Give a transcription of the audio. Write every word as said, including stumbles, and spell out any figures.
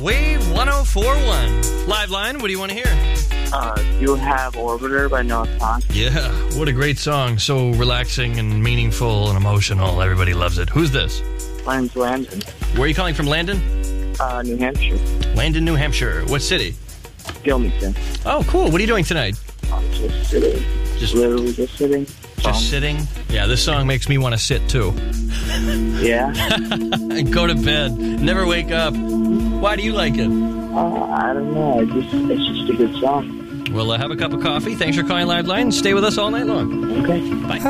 Wave one oh four point one. Live line, what do you want to hear? Uh, you have Orbiter by Noah Kahn. Yeah, what a great song. So relaxing and meaningful and emotional. Everybody loves it. Who's this? My name's Landon. Where are you calling from, Landon? Uh, New Hampshire. Landon, New Hampshire. What city? Gilmington. Oh, cool. What are you doing tonight? I'm just sitting. Just literally just sitting. Just Um, sitting? Yeah, this song makes me want to sit, too. Yeah. And go to bed. Never wake up. Why do you like it? Uh, I don't know. I just, it's just a good song. Well, uh, have a cup of coffee. Thanks for calling Live Line. Stay with us all night long. Okay. Bye.